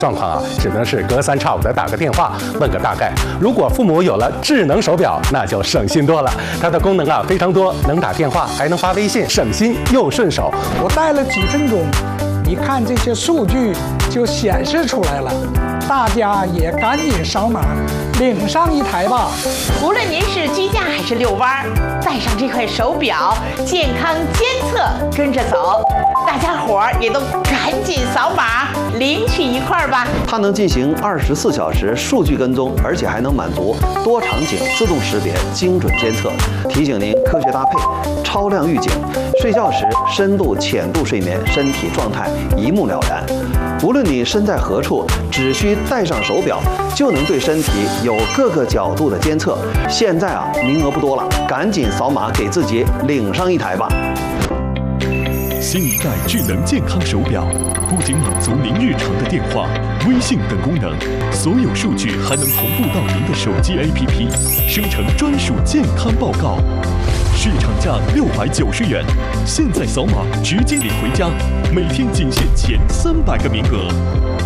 状况啊，只能是隔三差五的打个电话问个大概。如果父母有了智能手表，那就省心多了。它的功能啊非常多，能打电话，还能发微信，省心又顺手。 我戴了几分钟，一看这些数据就显示出来了。大家也赶紧扫码领上一台吧。 无论您是居家还是遛弯，带上这块手表，健康监测跟着走。大家伙儿也都赶紧扫码领取一块吧。 它能进行24小时数据跟踪，而且还能满足多场景自动识别、精准监测，提醒您科学搭配、超量预警。睡觉时深度、浅度睡眠，身体状态一目了然。无论你身在何处，只需戴上手表，就能对身体有各个角度的监测。现在啊，名额不多了，赶紧扫码给自己领上一台吧。 新一代智能健康手表不仅满足您日常的电话、微信等功能，所有数据还能同步到您的手机 APP， 生成专属健康报告。市场价690元，现在扫码直接领回家，每天仅限前300个名额。